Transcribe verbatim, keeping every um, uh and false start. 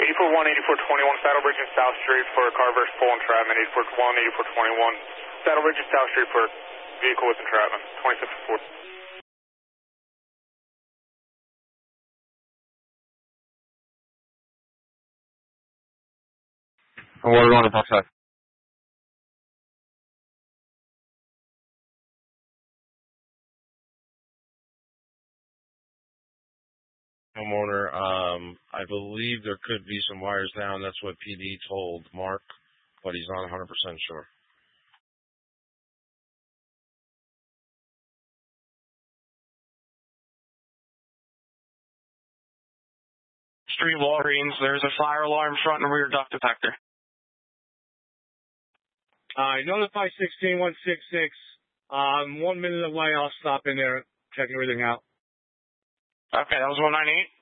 eighty-four one, eighty-four twenty-one, Saddlebridge and South Street for Carver's full entrapment, eighty-four one, eighty-four twenty-one, Saddlebridge and South Street for vehicle with entrapment, twenty-six four. And we're going to Foxside. Homeowner, um, I believe there could be some wires down. That's what P D told Mark, but he's not one hundred percent sure. Street Walgreens, there's a fire alarm front and rear duct detector. Alright, notify sixteen one six six. Um, one minute away, I'll stop in there, check everything out. Okay, that was one nine eight.